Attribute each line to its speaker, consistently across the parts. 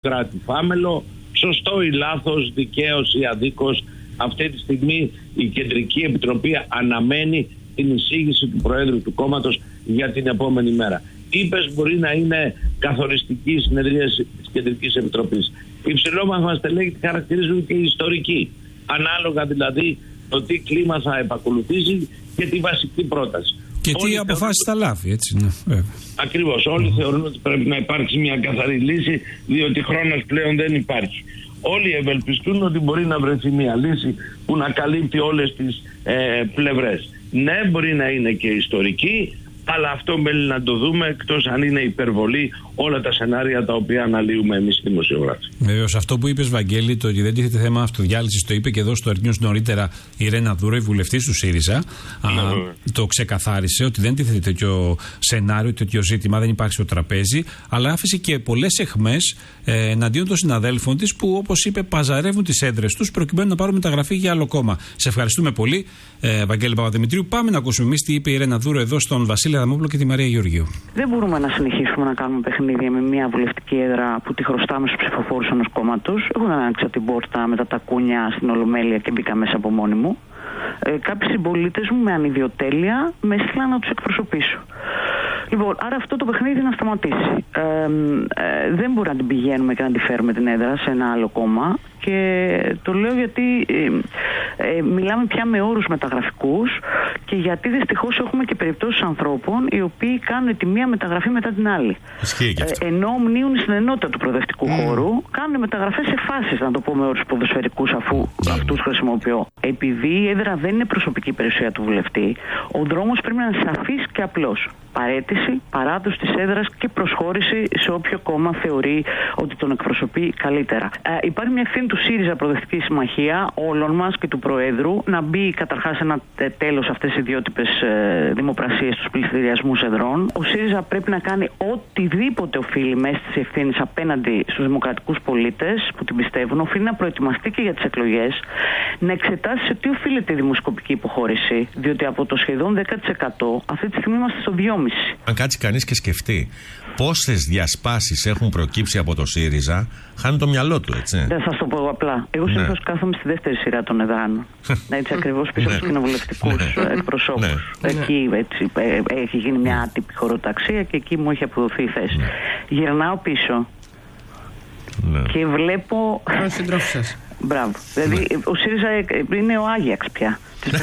Speaker 1: κράτη φάμελο, σωστό ή λάθος, δικαίος ή αδίκως. Αυτή τη στιγμή η Κεντρική Επιτροπή αναμένει την εισήγηση του Προέδρου του κόμματος για την επόμενη μέρα. Είπες μπορεί να είναι καθοριστική η συνεδρίαση της Κεντρικής Επιτροπής. Υψηλόμαθμα στελέχη τη χαρακτηρίζουν και οι ιστορικοί. Ανάλογα δηλαδή το τι κλίμα θα επακολουθήσει και τη βασική πρόταση.
Speaker 2: Και τι αποφάσεις θα λάβει, έτσι. Ναι,
Speaker 1: ακριβώς. Όλοι θεωρούν ότι πρέπει να υπάρξει μια καθαρή λύση, διότι χρόνος πλέον δεν υπάρχει. Όλοι ευελπιστούν ότι μπορεί να βρεθεί μια λύση που να καλύπτει όλες τις πλευρές. Ναι, μπορεί να είναι και ιστορική, αλλά αυτό μένει να το δούμε, εκτός αν είναι υπερβολή όλα τα σενάρια τα οποία αναλύουμε εμείς οι δημοσιογράφοι.
Speaker 2: Βεβαίως, αυτό που είπες, Βαγγέλη, το ότι δεν τίθεται θέμα αυτοδιάλυσης, το είπε και εδώ στο Earth News νωρίτερα η Ρένα Δούρο, η βουλευτής του ΣΥΡΙΖΑ. Το ξεκαθάρισε ότι δεν τίθεται τέτοιο σενάριο, τέτοιο ζήτημα, δεν υπάρχει στο τραπέζι, αλλά άφησε και πολλές αιχμές εναντίον των συναδέλφων της που, όπως είπε, παζαρεύουν τις έδρες τους προκειμένου να πάρουν μεταγραφή για άλλο κόμμα. Σε ευχαριστούμε πολύ, Βαγγέλη Παπαδημητρίου. Πάμε να ακούσουμε εμείς τι είπε η Ρένα Δούρο εδώ στον Βασίλη Αδαμόπουλο και τη Μαρία Γεωργίου.
Speaker 3: Δεν μπορούμε να συνεχίσουμε να κάνουμε παιχνίδια με μια βουλευτική έδρα που τη χρωστάμε στους ψηφοφόρους ενός κόμματος. Εγώ δεν άνοιξα την πόρτα με τα τακούνια στην Ολομέλεια και μπήκα μέσα από μόνη μου. Κάποιοι συμπολίτες μου με ανιδιοτέλεια με έστειλαν να τους εκπροσωπήσω. Λοιπόν, άρα αυτό το παιχνίδι να σταματήσει. Δεν μπορούμε να την πηγαίνουμε και να τη φέρουμε την έδρα σε ένα άλλο κόμμα. Και το λέω γιατί μιλάμε πια με όρους μεταγραφικούς και γιατί δυστυχώς έχουμε και περιπτώσεις ανθρώπων οι οποίοι κάνουν τη μία μεταγραφή μετά την άλλη. Ενώ μνήουν στην ενότητα του προοδευτικού χώρου, κάνουν μεταγραφές σε φάσεις, να το πω με όρους ποδοσφαιρικούς, αφού αυτούς χρησιμοποιώ. Επειδή η έδρα δεν είναι προσωπική περιουσία του βουλευτή, ο δρόμος πρέπει να είναι σαφής και απλός. Παραίτηση, παράδοση της έδρας και προσχώρηση σε όποιο κόμμα θεωρεί ότι τον εκπροσωπεί καλύτερα. Υπάρχει μια ευθύνη του ΣΥΡΙΖΑ Προοδευτική Συμμαχία, όλων μας και του Προέδρου, να μπει καταρχάς ένα τέλος σε αυτές οι ιδιότυπες δημοπρασίες, στους πληστηριασμούς εδρών. Ο ΣΥΡΙΖΑ πρέπει να κάνει οτιδήποτε οφείλει μέσα στις ευθύνες απέναντι στους δημοκρατικούς πολίτες που την πιστεύουν. Οφείλει να προετοιμαστεί και για τις εκλογές, να εξετάσει σε τι οφείλεται η δημοσκοπική υποχώρηση, διότι από το σχεδόν 10% αυτή τη στιγμή είμαστε στο 2,5%.
Speaker 4: Αν κάτσει κανείς και σκεφτεί πόσες διασπάσεις έχουν προκύψει από το ΣΥΡΙΖΑ, χάνει το μυαλό του, έτσι.
Speaker 3: Δεν θα το πω απλά. Εγώ συνήθως κάθομαι στη δεύτερη σειρά των εδράνων. Έτσι ακριβώς πίσω από τους κοινοβουλευτικούς εκπροσώπους. Εκεί έτσι, έχει γίνει μια άτυπη χωροταξία και εκεί μου έχει αποδοθεί η θέση. Γυρνάω πίσω και βλέπω.
Speaker 5: Προς συντρόφους σας.
Speaker 3: Μπράβο. Δηλαδή ο ΣΥΡΙΖΑ είναι ο Άγιαξ πια.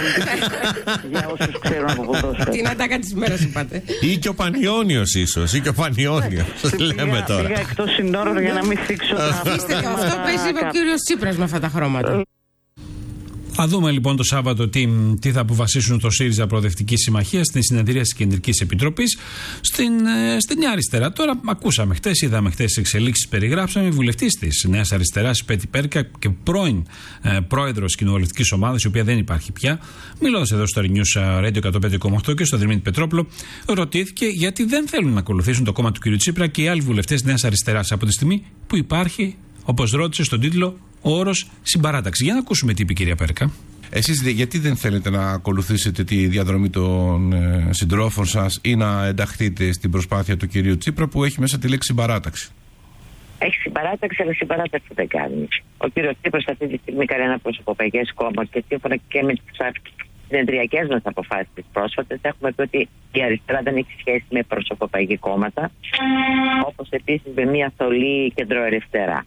Speaker 3: Για όσους ξέρουν από ποδόσφαιρο.
Speaker 5: Την ατάκα της μέρας είπατε.
Speaker 4: Ή και ο Πανιόνιος ίσως. Ή και ο Πανιόνιος. Λέμε τώρα.
Speaker 3: Πήγα εκτός συνόρων για να μην θίξω τα
Speaker 5: αυτό που είπε ο κύριος Τσίπρας με αυτά τα χρώματα.
Speaker 2: Θα δούμε λοιπόν το Σάββατο τι θα αποφασίσουν το ΣΥΡΙΖΑ Προοδευτική Συμμαχία στην συνεδρία της Κεντρικής Επιτροπής. Στην Νέα Αριστερά. Τώρα ακούσαμε χτες, είδαμε χτες τις εξελίξεις, περιγράψαμε. Η βουλευτής της Νέας Αριστεράς, η Πέτη Πέρκα, και πρώην πρόεδρος κοινοβουλευτικής ομάδας, η οποία δεν υπάρχει πια, μιλώντας εδώ στο News Radio 105,8 και στο Δημήτρη Πετρόπουλο, ρωτήθηκε γιατί δεν θέλουν να ακολουθήσουν το κόμμα του κ. Τσίπρα και οι άλλοι βουλευτές Νέας Αριστεράς από τη στιγμή που υπάρχει, όπως ρώτησε στον τίτλο, ο όρος συμπαράταξη. Για να ακούσουμε τι είπε η κυρία Πέρκα.
Speaker 6: Εσείς γιατί δεν θέλετε να ακολουθήσετε τη διαδρομή των συντρόφων σας ή να ενταχθείτε στην προσπάθεια του κυρίου Τσίπρα που έχει μέσα τη λέξη συμπαράταξη?
Speaker 7: Έχει συμπαράταξη, αλλά συμπαράταξη δεν κάνει. Ο κύριος Τσίπρας αυτή τη στιγμή κάνει ένα προσωποπαγές κόμμα και σύμφωνα και με τις συνεδριακές μας αποφάσεις πρόσφατες έχουμε πει ότι η αριστερά δεν έχει σχέση με προσωποπαγή κόμματα, όπως επίσης με μια θολή κεντροαριστερά.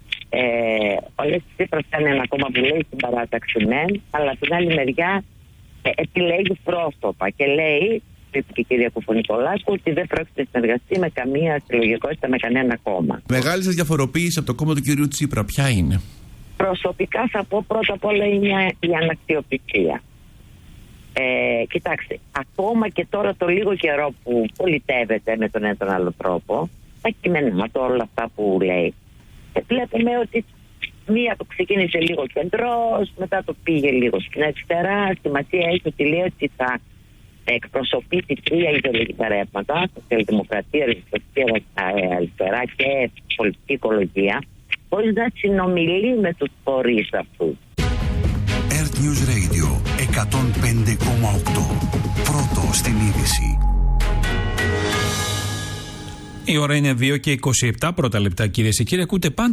Speaker 7: Ο Αλέξης Τσίπρας κάνει ένα κόμμα που λέει συμπαράταξη μεν, αλλά από την άλλη μεριά επιλέγει πρόσωπα και λέει, είπε και η κυρία Κουφονικολάκου, ότι δεν πρόκειται να συνεργαστεί με καμία συλλογικότητα με κανένα κόμμα.
Speaker 6: Μεγάλη σας διαφοροποίηση από το κόμμα του κυρίου Τσίπρα ποια είναι?
Speaker 7: Προσωπικά θα πω πρώτα απ' όλα είναι η αναξιοπιστία. Κοιτάξτε, ακόμα και τώρα το λίγο καιρό που πολιτεύεται με τον ένα τον άλλο τρόπο, τα κειμενά του, όλα αυτά που λέει, βλέπουμε ότι μία το ξεκίνησε λίγο κεντρός, μετά το πήγε λίγο στην αριστερά. Σημασία έχει ότι λέει ότι θα εκπροσωπήσει τρία ιδεολογικά ρεύματα, σοσιαλδημοκρατία, αριστερά και πολιτική οικολογία, χωρίς να συνομιλεί με τους φορείς αυτούς.
Speaker 8: Earth News Radio 105,8. Πρώτο στην είδηση.
Speaker 2: Η ώρα είναι 2 και 27 πρώτα λεπτά, κυρίες και κύριοι. Ακούτε πάντα